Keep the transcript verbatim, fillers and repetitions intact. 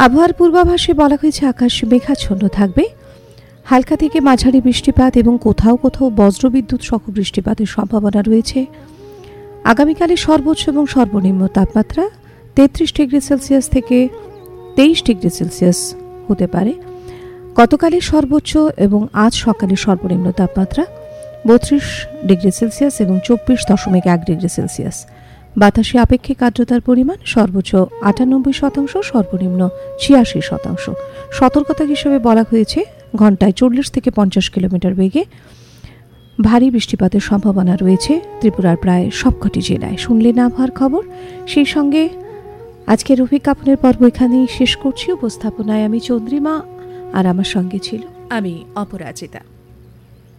আবহাওয়ার পূর্বাভাসে বলা হয়েছে আকাশ মেঘাচ্ছন্ন থাকবে, হালকা থেকে মাঝারি বৃষ্টিপাত এবং কোথাও কোথাও বজ্রবিদ্যুৎ সহ বৃষ্টিপাতের সম্ভাবনা রয়েছে। আগামীকালের সর্বোচ্চ এবং সর্বনিম্ন তাপমাত্রা তেত্রিশ ডিগ্রি সেলসিয়াস থেকে তেইশ ডিগ্রি সেলসিয়াস হতে পারে। গতকালের সর্বোচ্চ এবং আজ সকালের সর্বনিম্ন তাপমাত্রা বত্রিশ ডিগ্রি সেলসিয়াস এবং চব্বিশ দশমিক এক ডিগ্রি সেলসিয়াস। বাতাসে আপেক্ষিক আর্দ্রতার পরিমাণ সর্বোচ্চ আটানব্বই শতাংশ, সর্বনিম্ন ছিয়াশি শতাংশ। সতর্কতা হিসেবে বলা হয়েছে ঘন্টায় চল্লিশ থেকে পঞ্চাশ কিলোমিটার বেগে ভারী বৃষ্টিপাতের সম্ভাবনা রয়েছে ত্রিপুরার প্রায় সবকটি জেলায়। শুনলেন আবহাওয়ার খবর, সেই সঙ্গে আজকের অভিজ্ঞাপনের পর্ব এখানেই শেষ করছি। উপস্থাপনায় আমি চন্দ্রিমা, আর আমার সঙ্গে ছিল আমি অপরাজিতা।